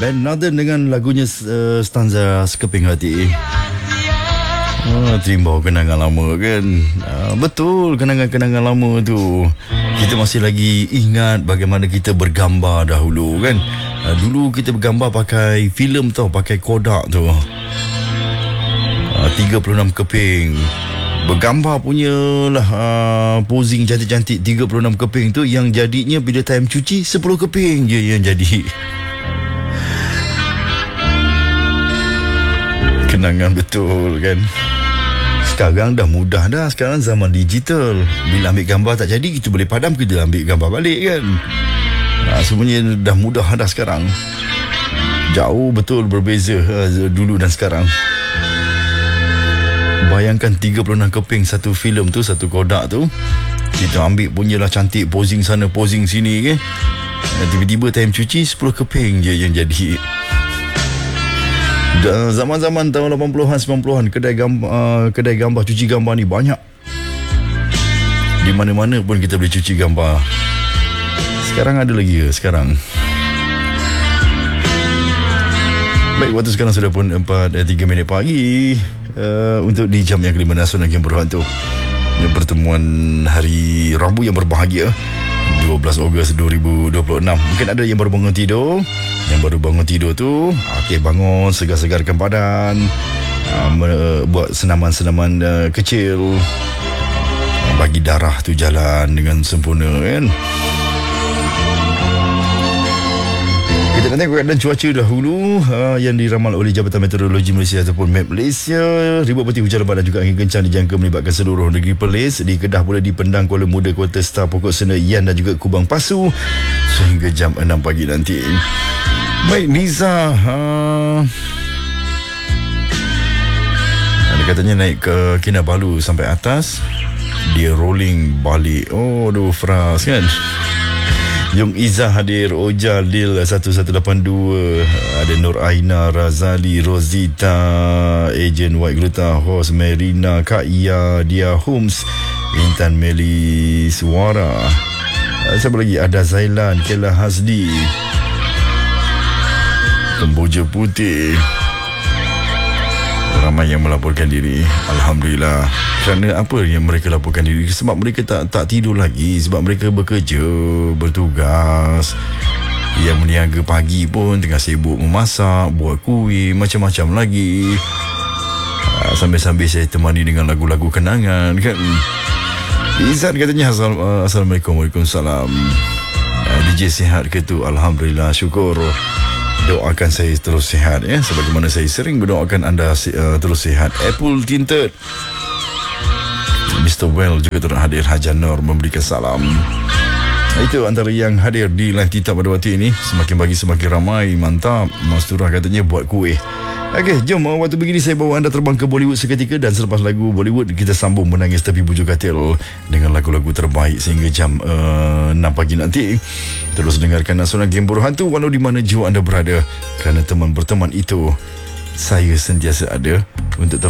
Band Northern dengan lagunya stanza Sekeping Hati. Terima kenangan lama kan. Betul, kenangan-kenangan lama tu. Kita masih lagi ingat bagaimana kita bergambar dahulu kan. Dulu kita bergambar pakai filem tau, pakai Kodak tu. 36 keping. Bergambar punya lah posing cantik-cantik 36 keping tu, yang jadinya bila time cuci 10 keping je yang jadi. Kenangan betul kan. Sekarang dah mudah dah. Sekarang zaman digital. Bila ambil gambar tak jadi, kita boleh padam, kita ambil gambar balik kan. Semuanya dah mudah dah sekarang. Jauh betul berbeza dulu dan sekarang. Bayangkan 36 keping satu filem tu, satu Kodak tu. Kita ambil punyalah cantik, posing sana, posing sini kan. Tiba-tiba time cuci 10 keping je yang jadi. Zaman-zaman tahun 80-an, 90-an, kedai gambar, cuci gambar ni banyak. Di mana-mana pun kita boleh cuci gambar. Sekarang ada lagi ke sekarang? Baik, waktu sekarang sudah pun 4:03 minit pagi. Untuk di jam yang kelima Nasional Game Berhantu, pertemuan hari Rabu yang berbahagia 12 Ogos 2026. Mungkin ada yang baru bangun tidur. Yang baru bangun tidur tu, okey, bangun, segar-segarkan badan, buat senaman-senaman kecil, bagi darah tu jalan dengan sempurna kan. Kita nak tengok keadaan cuaca dahulu yang diramal oleh Jabatan Meteorologi Malaysia ataupun MET Malaysia. Ribut peti hujan lebat dan juga angin kencang dijangka melibatkan seluruh negeri Perlis. Di Kedah pula, di Pendang, Kuala Muda, Kota Star, Pokok Sena, Ian dan juga Kubang Pasu sehingga jam 6 pagi nanti. Baik, Niza, dia katanya naik ke Kinabalu sampai atas, dia rolling balik. Oh, aduh, fras kan. Yung Izzah hadir, Oja Lil 1182, ada Nur Aina, Razali, Rosita, Ejen White Gluta, Hos, Merina, Kak Ia, Dia Holmes, Intan Meli Suara. Siapa lagi? Ada Zailan, Kela Hasdi, Kemboja Putih. Ramai yang melaporkan diri. Alhamdulillah. Kerana apa yang mereka laporkan diri? Sebab mereka tak tidur lagi. Sebab mereka bekerja, bertugas. Yang meniaga pagi pun tengah sibuk memasak, buat kuih, macam-macam lagi. Sambil-sambil saya temani dengan lagu-lagu kenangan kan. Izzat katanya Assalamualaikum. Waalaikumsalam. DJ sihat ke tu? Alhamdulillah, syukur. Doakan saya terus sihat ya, sebagaimana saya sering berdoakan anda terus sihat. Apple Tinted, Mr. Well juga turut hadir. Hajan Nur memberikan salam. Itu antara yang hadir di live kita pada waktu ini. Semakin bagi semakin ramai. Mantap. Mas Turah katanya buat kuih. Okey, jom waktu begini saya bawa anda terbang ke Bollywood seketika. Dan selepas lagu Bollywood, kita sambung menangis tepi bujur katil dengan lagu-lagu terbaik sehingga jam 6 pagi nanti. Terus dengarkan Nasional Game Berhantu walau di mana jiwa anda berada. Kerana teman berteman itu, saya sentiasa ada untuk